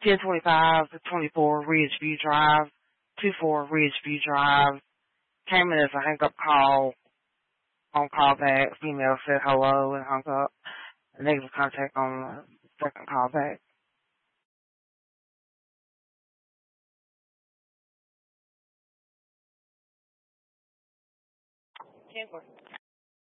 1025 to 24 Ridgeview Drive, 24 Ridgeview Drive. Came in as a hang-up call on callback. Female said hello and hung up. Negative contact on the second callback. Chandler.